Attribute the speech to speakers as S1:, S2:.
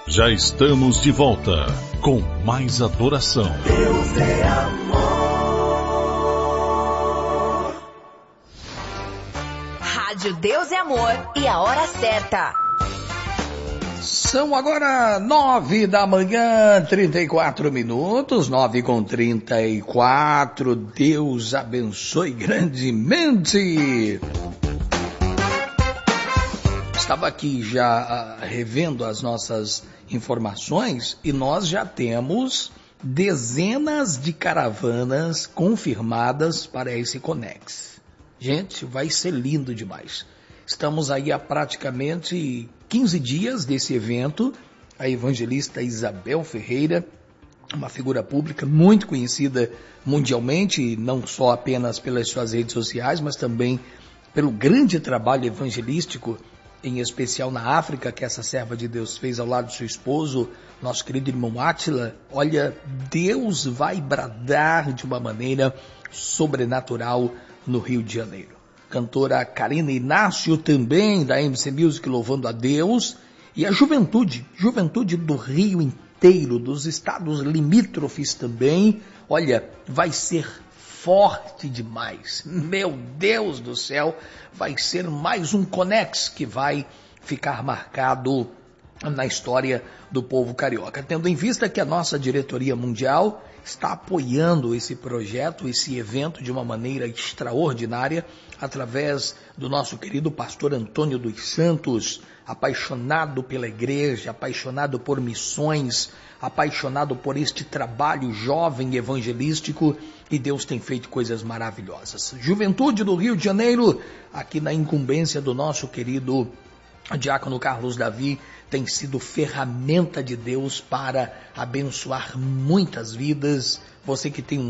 S1: Já estamos de volta com mais adoração.
S2: Deus é amor.
S3: Rádio Deus é Amor e a hora certa.
S4: São agora 9h, 34 minutos, 9h34. Deus abençoe grandemente. Estava aqui já revendo as nossas informações e nós já temos dezenas de caravanas confirmadas para esse Conex. Gente, vai ser lindo demais. Estamos aí há praticamente 15 dias desse evento. A evangelista Isabel Ferreira, uma figura pública muito conhecida mundialmente, não só apenas pelas suas redes sociais, mas também pelo grande trabalho evangelístico, em especial na África, que essa serva de Deus fez ao lado do seu esposo, nosso querido irmão Átila. Olha, Deus vai bradar de uma maneira sobrenatural no Rio de Janeiro. Cantora Karina Inácio também, da MC Music, louvando a Deus. E a juventude do Rio inteiro, dos estados limítrofes também. Olha, vai ser forte demais. Meu Deus do céu, vai ser mais um Conex que vai ficar marcado na história do povo carioca. Tendo em vista que a nossa diretoria mundial está apoiando esse projeto, esse evento de uma maneira extraordinária, através do nosso querido pastor Antônio dos Santos, apaixonado pela igreja, apaixonado por missões, apaixonado por este trabalho jovem evangelístico, e Deus tem feito coisas maravilhosas. Juventude do Rio de Janeiro, aqui na incumbência do nosso querido Diácono Carlos Davi, tem sido ferramenta de Deus para abençoar muitas vidas. Você que tem um